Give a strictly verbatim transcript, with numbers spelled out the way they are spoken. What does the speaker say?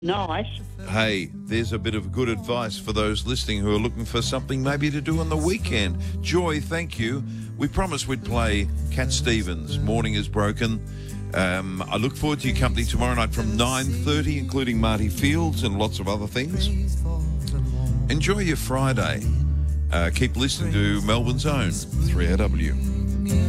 Nice. Hey, there's a bit of good advice for those listening who are looking for something maybe to do on the weekend. Joy, thank you. We promised we'd play Cat Stevens, Morning is Broken. Um, I look forward to your company tomorrow night from nine thirty, including Marty Fields and lots of other things. Enjoy your Friday. Uh, keep listening to Melbourne's Own three A W.